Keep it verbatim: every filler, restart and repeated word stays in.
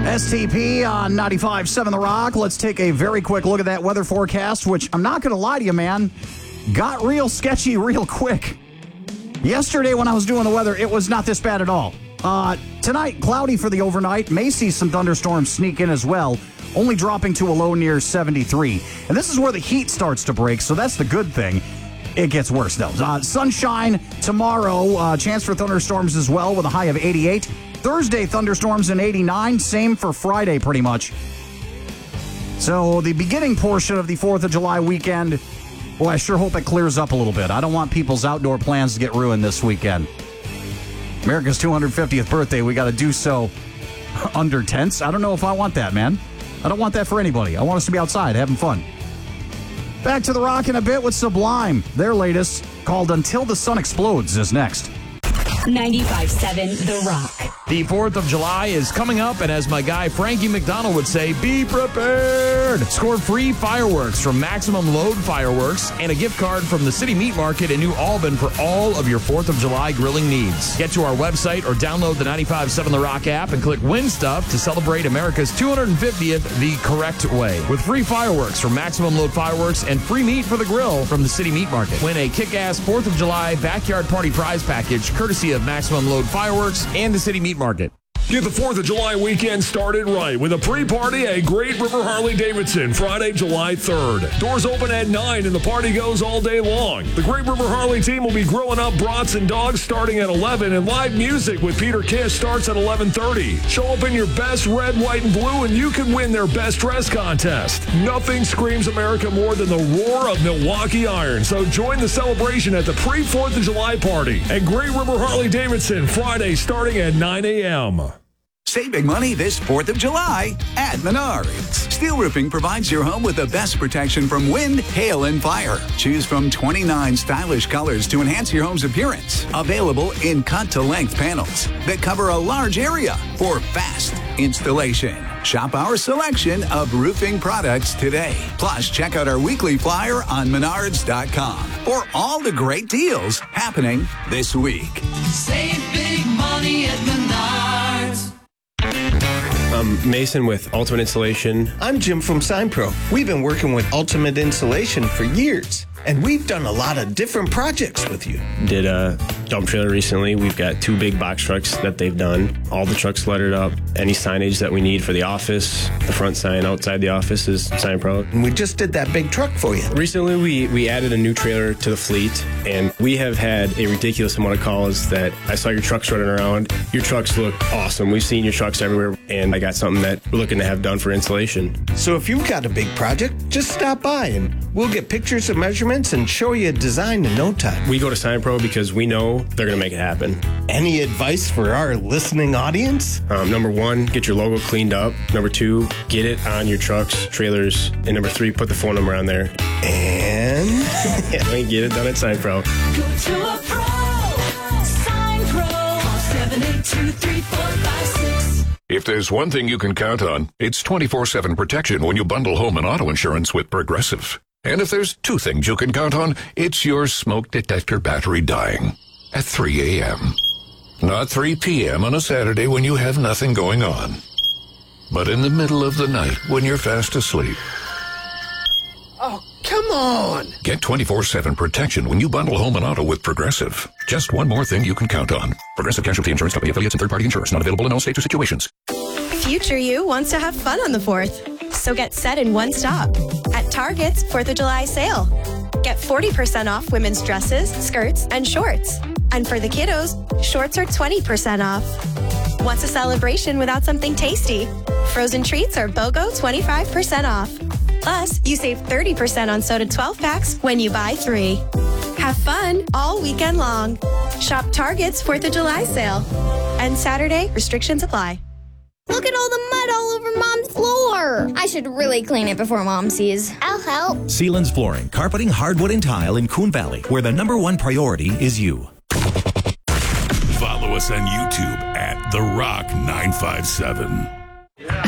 S T P on ninety-five point seven The Rock. Let's take a very quick look at that weather forecast, which I'm not going to lie to you, man, got real sketchy real quick. Yesterday when I was doing the weather, it was not this bad at all. Uh, tonight, cloudy for the overnight. May see some thunderstorms sneak in as well, only dropping to a low near seventy-three. And this is where the heat starts to break, so that's the good thing. It gets worse, though. Uh, sunshine tomorrow, uh, chance for thunderstorms as well with a high of eighty-eight. Thursday, thunderstorms in eighty-nine. Same for Friday, pretty much. So the beginning portion of the fourth of July weekend, boy, I sure hope it clears up a little bit. I don't want people's outdoor plans to get ruined this weekend. America's two hundred fiftieth birthday, we got to do so under tents. I don't know if I want that, man. I don't want that for anybody. I want us to be outside having fun. Back to The Rock in a bit with Sublime. Their latest, called Until the Sun Explodes, is next. ninety-five point seven The Rock. The fourth of July is coming up, and as my guy Frankie McDonald would say, be prepared. Score free fireworks from Maximum Load Fireworks and a gift card from the City Meat Market in New Albin for all of your fourth of July grilling needs. Get to our website or download the ninety-five point seven The Rock app and click Win Stuff to celebrate America's two hundred fiftieth the correct way. With free fireworks from Maximum Load Fireworks and free meat for the grill from the City Meat Market. Win a kick-ass fourth of July backyard party prize package courtesy of Maximum Load Fireworks and the City Meat Market. Get the fourth of July weekend started right with a pre-party at Great River Harley-Davidson, Friday, July third. Doors open at nine and the party goes all day long. The Great River Harley team will be grilling up brats and dogs starting at eleven, and live music with Peter Kiss starts at eleven thirty. Show up in your best red, white, and blue, and you can win their best dress contest. Nothing screams America more than the roar of Milwaukee Iron, so join the celebration at the pre-fourth of July party at Great River Harley-Davidson, Friday, starting at nine a.m. Save big money this fourth of July at Menards. Steel Roofing provides your home with the best protection from wind, hail, and fire. Choose from twenty-nine stylish colors to enhance your home's appearance. Available in cut-to-length panels that cover a large area for fast installation. Shop our selection of roofing products today. Plus, check out our weekly flyer on menards dot com for all the great deals happening this week. Save big money at Menards. I'm Mason with Ultimate Insulation. I'm Jim from SignPro. We've been working with Ultimate Insulation for years, and we've done a lot of different projects with you. Did a dump trailer recently. We've got two big box trucks that they've done. All the trucks lettered up. Any signage that we need for the office, the front sign outside the office is SignPro. And we just did that big truck for you. Recently, we, we added a new trailer to the fleet, and we have had a ridiculous amount of calls that I saw your trucks running around. Your trucks look awesome. We've seen your trucks everywhere, and I got something that we're looking to have done for insulation. So if you've got a big project, just stop by, and we'll get pictures and measurements and show you a design in no time. We go to SignPro because we know they're going to make it happen. Any advice for our listening audience? Um, number one, get your logo cleaned up. Number two, get it on your trucks, trailers. And number three, put the phone number on there. And yeah, we get it done at SignPro. Go to a pro. SignPro. Call seven eight two, three four five six. If there's one thing you can count on, it's twenty-four seven protection when you bundle home and auto insurance with Progressive. And if there's two things you can count on, it's your smoke detector battery dying at three a.m. Not three p.m. on a Saturday when you have nothing going on, but in the middle of the night when you're fast asleep. oh, come on. Get twenty-four seven protection when you bundle home and auto with Progressive. Just one more thing you can count on. Progressive Casualty Insurance Company affiliates and third-party insurers. Not available in all states or situations. Future you wants to have fun on the fourth. So get set in one stop at Target's fourth of July sale. Get forty percent off women's dresses, skirts, and shorts. And for the kiddos, shorts are twenty percent off. What's a celebration without something tasty? Frozen treats are BOGO twenty-five percent off. Plus, you save thirty percent on soda twelve packs when you buy three. Have fun all weekend long. Shop Target's fourth of July sale. And Saturday, restrictions apply. Look at all the mud all over Mom's floor. I should really clean it before Mom sees. I'll help. Sealands Flooring, carpeting, hardwood, and tile in Coon Valley, where the number one priority is you. Follow us on YouTube at The Rock nine five seven.